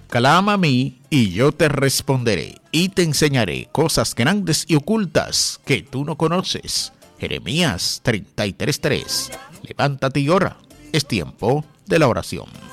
Clama a mí y yo te responderé y te enseñaré cosas grandes y ocultas que tú no conoces. Jeremías 33:3. Levántate y ora. Es tiempo de la oración.